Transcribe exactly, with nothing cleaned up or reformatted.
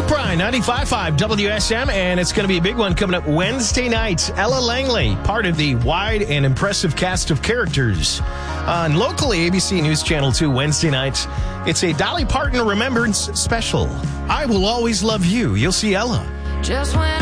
Luke Bryan, ninety-five point five W S M, and it's going to be a big one coming up Wednesday night. Ella Langley, part of the wide and impressive cast of characters on locally A B C News Channel two Wednesday night. It's a Dolly Parton Remembrance special. I Will Always Love You. You'll see Ella. Just when